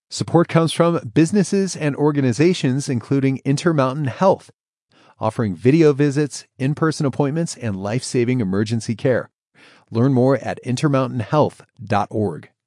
Support comes from businesses and organizations including Intermountain Health, offering video visits, in-person appointments, and life-saving emergency care. Learn more at intermountainhealth.org.